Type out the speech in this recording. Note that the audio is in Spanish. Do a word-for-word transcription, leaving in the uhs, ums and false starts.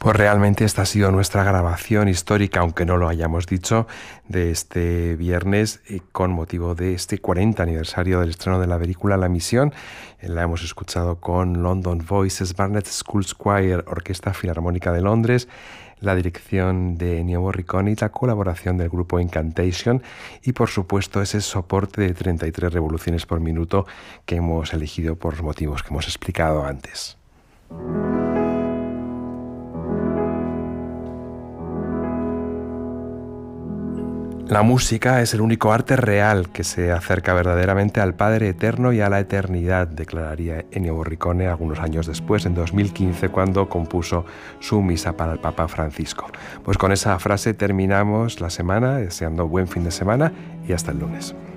Pues realmente esta ha sido nuestra grabación histórica, aunque no lo hayamos dicho, de este viernes eh, con motivo de este cuarenta aniversario del estreno de la película La Misión. Eh, La hemos escuchado con London Voices, Barnet School Choir, Orquesta Filarmónica de Londres, la dirección de Ennio Morricone y la colaboración del grupo Incantation y por supuesto ese soporte de treinta y tres revoluciones por minuto que hemos elegido por los motivos que hemos explicado antes. La música es el único arte real que se acerca verdaderamente al Padre Eterno y a la eternidad, declararía Ennio Morricone algunos años después, en dos mil quince, cuando compuso su misa para el Papa Francisco. Pues con esa frase terminamos la semana, deseando buen fin de semana y hasta el lunes.